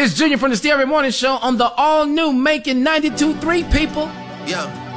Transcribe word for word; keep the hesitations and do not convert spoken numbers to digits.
It's Junior from the Stereo Morning Show on the all-new Making ninety-two point three, people. Yeah.